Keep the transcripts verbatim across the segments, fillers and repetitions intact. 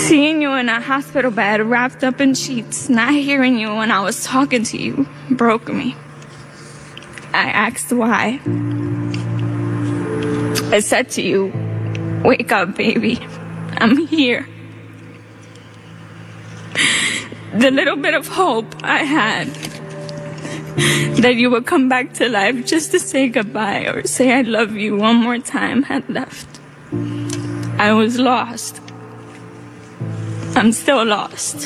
Seeing you in a hospital bed, wrapped up in sheets, not hearing you when I was talking to you, broke me. I asked why. I said to you, wake up, baby. I'm here. The little bit of hope I had that you would come back to life just to say goodbye or say I love you one more time had left. I was lost. I'm still lost.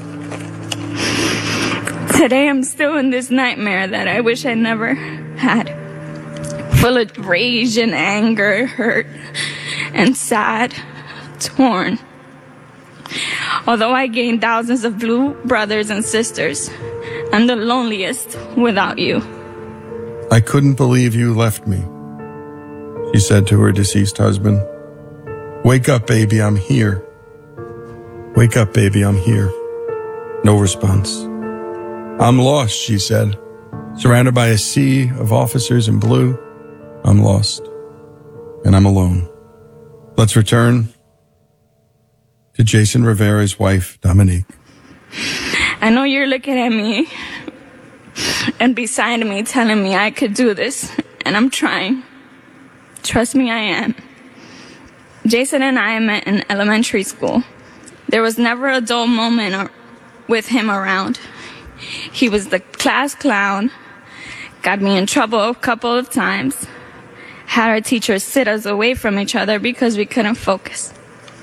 Today I'm still in this nightmare that I wish I never had. Full of rage and anger, hurt and sad, torn. Although I gained thousands of blue brothers and sisters, I'm the loneliest without you. I couldn't believe you left me, she said to her deceased husband. Wake up, baby, I'm here. Wake up, baby, I'm here. No response. I'm lost, she said. Surrounded by a sea of officers in blue, I'm lost. And I'm alone. Let's return to Jason Rivera's wife, Dominique. I know you're looking at me and beside me telling me I could do this, and I'm trying. Trust me, I am. Jason and I met in elementary school. There was never a dull moment with him around. He was the class clown, got me in trouble a couple of times, had our teachers sit us away from each other because we couldn't focus.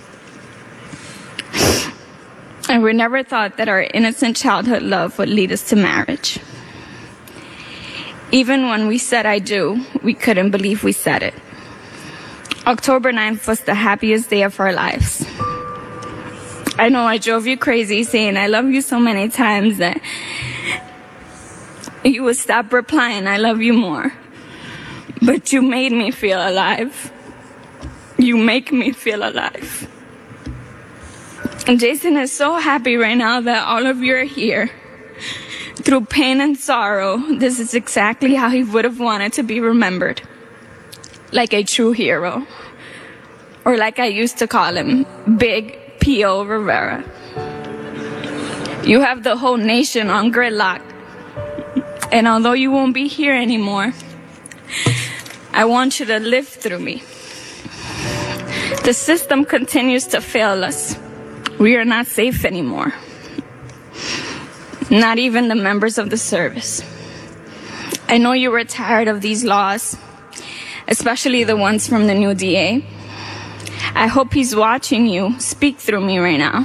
And we never thought that our innocent childhood love would lead us to marriage. Even when we said I do, we couldn't believe we said it. October ninth was the happiest day of our lives. I know I drove you crazy saying I love you so many times that you would stop replying I love you more. But you made me feel alive. You make me feel alive. And Jason is so happy right now that all of you are here. Through pain and sorrow, this is exactly how he would have wanted to be remembered. Like a true hero. Or like I used to call him, Big P O Rivera. You have the whole nation on gridlock. And although you won't be here anymore, I want you to live through me. The system continues to fail us. We are not safe anymore. Not even the members of the service. I know you were tired of these laws, especially the ones from the new D A. I hope he's watching you speak through me right now.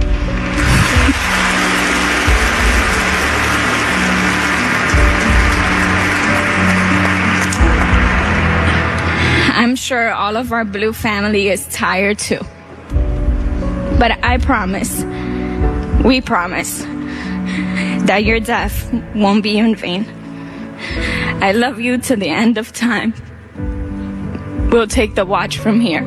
I'm sure all of our blue family is tired too. But I promise, we promise, that your death won't be in vain. I love you to the end of time. We'll take the watch from here.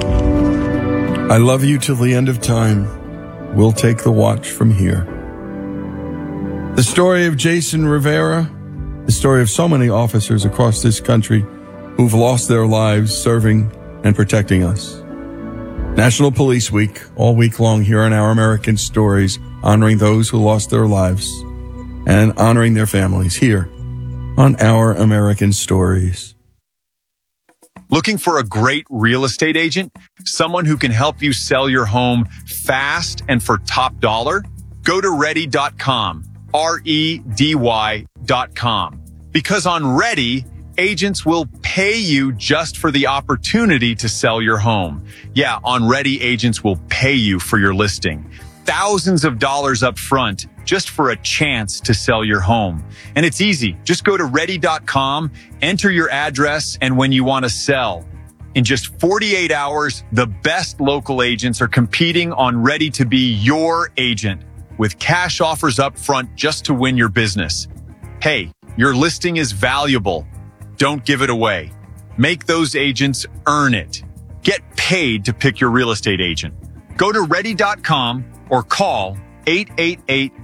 I love you till the end of time. We'll take the watch from here. The story of Jason Rivera, the story of so many officers across this country who've lost their lives serving and protecting us. National Police Week, all week long here on Our American Stories, honoring those who lost their lives and honoring their families here on Our American Stories. Looking for a great real estate agent? Someone who can help you sell your home fast and for top dollar? Go to ready dot com, R E D Y dot com. Because on Ready, agents will pay you just for the opportunity to sell your home. Yeah, on Ready, agents will pay you for your listing. Thousands of dollars up front just for a chance to sell your home. And it's easy. Just go to ready dot com, enter your address and when you want to sell. In just forty-eight hours, the best local agents are competing on Ready to be your agent with cash offers up front just to win your business. Hey, your listing is valuable. Don't give it away. Make those agents earn it. Get paid to pick your real estate agent. Go to ready dot com or call eight eight eight,